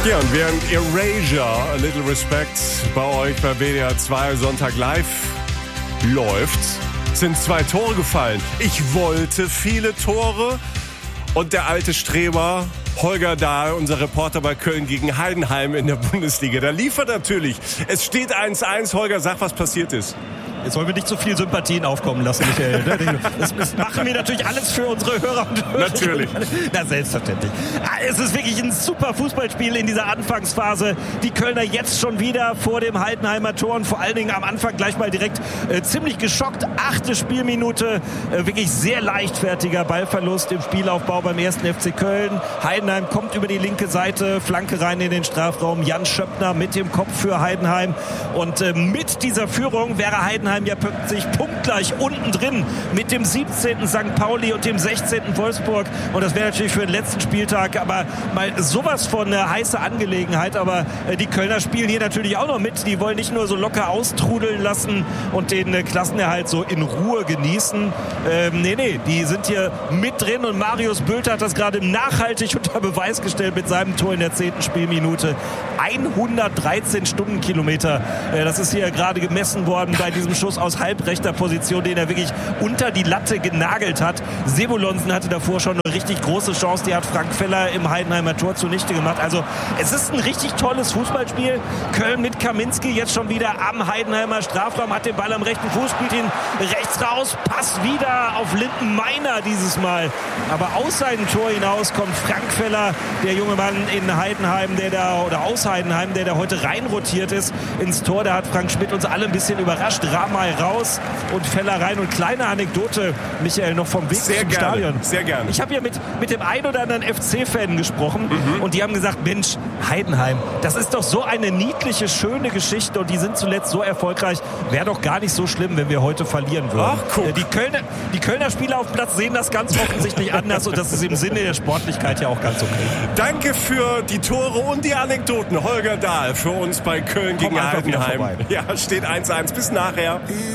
Ja, und während Erasure, A Little Respect bei euch bei WDR 2 Sonntag live läuft, sind 2 Tore gefallen. Ich wollte viele Tore und der alte Streber Holger Dahl, unser Reporter bei Köln gegen Heidenheim in der Bundesliga, der liefert natürlich. Es steht 1-1. Holger, sag, was passiert ist. Jetzt wollen wir nicht so viel Sympathien aufkommen lassen, Michael. Das machen wir natürlich alles für unsere Hörer und Hörer. Natürlich. Na, selbstverständlich. Es ist wirklich ein super Fußballspiel in dieser Anfangsphase. Die Kölner jetzt schon wieder vor dem Heidenheimer Tor und vor allen Dingen am Anfang gleich mal direkt ziemlich geschockt. 8. Spielminute, wirklich sehr leichtfertiger Ballverlust im Spielaufbau beim 1. FC Köln. Heidenheim kommt über die linke Seite, Flanke rein in den Strafraum. Jan Schöppner mit dem Kopf für Heidenheim. Und mit dieser Führung wäre Heidenheim ja plötzlich punktgleich unten drin mit dem 17. St. Pauli und dem 16. Wolfsburg. Und das wäre natürlich für den letzten Spieltag aber mal sowas von eine heiße Angelegenheit. Aber die Kölner spielen hier natürlich auch noch mit. Die wollen nicht nur so locker austrudeln lassen und den Klassenerhalt so in Ruhe genießen. Nee, die sind hier mit drin. Und Marius Bülter hat das gerade nachhaltig unter Beweis gestellt mit seinem Tor in der 10. Spielminute. 113 Stundenkilometer. Das ist hier gerade gemessen worden bei diesem Schuss aus halbrechter Position, den er wirklich unter die Latte genagelt hat. Sebulonsen hatte davor schon eine richtig große Chance, die hat Frank Feller im Heidenheimer Tor zunichte gemacht. Also es ist ein richtig tolles Fußballspiel. Köln mit Kaminski jetzt schon wieder am Heidenheimer Strafraum, hat den Ball am rechten Fuß, spielt ihn rechts raus, Pass wieder auf Linden Meiner dieses Mal. Aber aus seinem Tor hinaus kommt Frank Feller, der junge Mann in Heidenheim, aus Heidenheim, der da heute reinrotiert ist ins Tor. Da hat Frank Schmidt uns alle ein bisschen überrascht. Ramay raus und Feller rein. Und kleine Anekdote, Michael, noch vom Weg zum Stadion. Sehr gerne. Ich habe ja mit dem ein oder anderen FC-Fan gesprochen und die haben gesagt, Mensch, Heidenheim, das ist doch so eine niedliche, schöne Geschichte und die sind zuletzt so erfolgreich. Wäre doch gar nicht so schlimm, wenn wir heute verlieren würden. Ach, guck. Die Kölner Spieler auf dem Platz sehen das ganz offensichtlich anders und das ist im Sinne der Sportlichkeit ja auch ganz okay. Danke für die Tore und die Anekdoten. Holger Dahl für uns bei Köln gegen Heidenheim. Ja, steht 1-1. Bis nachher.